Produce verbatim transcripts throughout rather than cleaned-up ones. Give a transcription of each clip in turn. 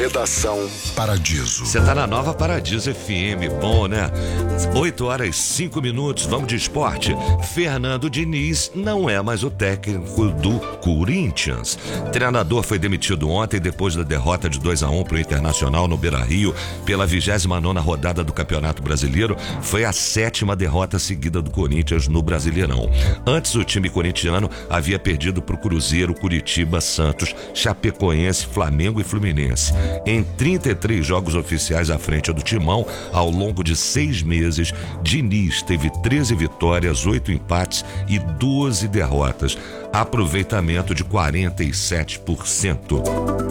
Redação Paradiso. Você tá na Nova Paradiso F M, bom, né? oito horas e cinco minutos, vamos de esporte. Fernando Diniz não é mais o técnico do Corinthians. O treinador foi demitido ontem depois da derrota de dois a um para o Internacional no Beira-Rio pela vigésima nona rodada do Campeonato Brasileiro. Foi a sétima derrota seguida do Corinthians no Brasileirão. Antes, o time corintiano havia perdido para o Cruzeiro, Curitiba, Santos, Chapecoense, Flamengo e Fluminense. Em trinta e três jogos oficiais à frente do Timão, ao longo de seis meses, Diniz teve treze vitórias, oito empates e doze derrotas. Aproveitamento de quarenta e sete por cento.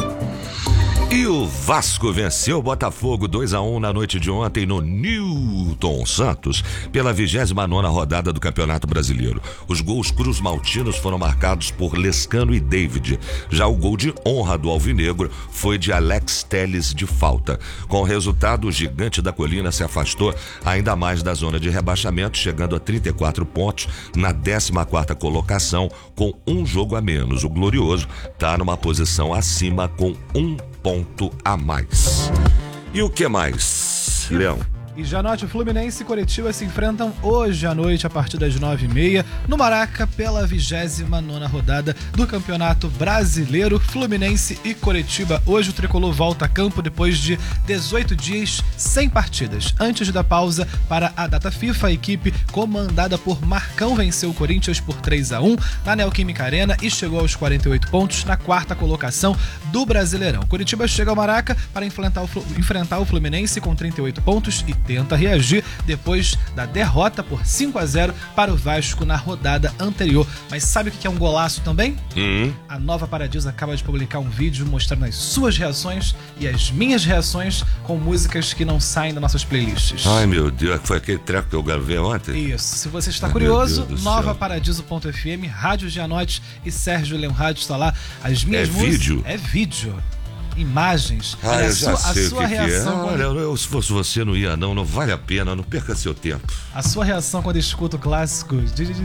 E o Vasco venceu o Botafogo dois a um na noite de ontem no Newton Santos pela vigésima nona rodada do Campeonato Brasileiro. Os gols cruz-maltinos foram marcados por Lescano e David. Já o gol de honra do Alvinegro foi de Alex Telles de falta. Com o resultado, o Gigante da Colina se afastou ainda mais da zona de rebaixamento, chegando a trinta e quatro pontos na décima quarta colocação com um jogo a menos. O Glorioso está numa posição acima com um ponto a mais. E o que mais, Leão? E Janote, Fluminense e Coritiba se enfrentam hoje à noite a partir das nove e meia no Maraca pela vigésima nona rodada do Campeonato Brasileiro. Fluminense e Coritiba. Hoje o tricolor volta a campo depois de dezoito dias sem partidas. Antes da pausa para a data FIFA, a equipe comandada por Marcão venceu o Corinthians por três a um na Neoquímica Arena e chegou aos quarenta e oito pontos na quarta colocação do Brasileirão. Coritiba chega ao Maraca para enfrentar o, enfrentar o Fluminense com trinta e oito pontos e tenta reagir depois da derrota por cinco a zero para o Vasco na rodada anterior. Mas sabe o que é um golaço também? Hum. A Nova Paradiso acaba de publicar um vídeo mostrando as suas reações e as minhas reações com músicas que não saem das nossas playlists. Ai, meu Deus, foi aquele treco que eu gravei ontem? Isso. Se você está Ai, curioso, nova paradiso ponto f m, Rádio Gianotti e Sérgio Leão Rádio está lá. As minhas É músicas... vídeo? É vídeo. Imagens. Ah, Olha, eu a já sua, sei a sua o que, que é. reação quando... Olha, eu, se fosse você, não ia não, não vale a pena, não perca seu tempo. A sua reação quando escuta o clássico.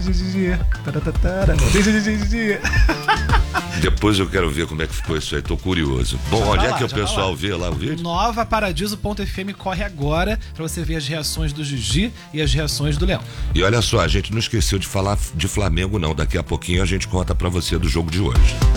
Depois eu quero ver como é que ficou isso aí, tô curioso. Bom, Já onde tá é lá, que o já tá pessoal lá. vê lá o vídeo? nova paradiso ponto f m corre agora pra você ver as reações do Gigi e as reações do Leão. E olha só, a gente não esqueceu de falar de Flamengo não, daqui a pouquinho a gente conta pra você do jogo de hoje.